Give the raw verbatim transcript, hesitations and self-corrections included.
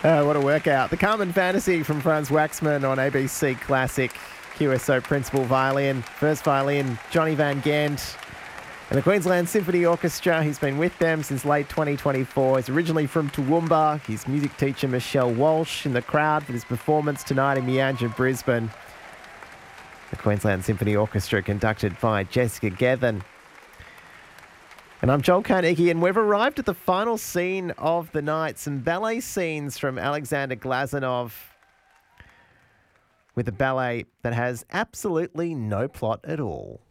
Uh, what a workout. The Carmen Fantasy from Franz Waxman on A B C Classic. Q S O Principal Violin. First violin, Johnny Van Ghent. And the Queensland Symphony Orchestra. He's been with them since late twenty twenty-four. He's originally from Toowoomba. His music teacher, Michelle Walsh, in the crowd for this performance tonight in Mianja, Brisbane. The Queensland Symphony Orchestra conducted by Jessica Gethin. And I'm Joel Carnegie, and we've arrived at the final scene of the night. Some ballet scenes from Alexander Glazunov with a ballet that has absolutely no plot at all.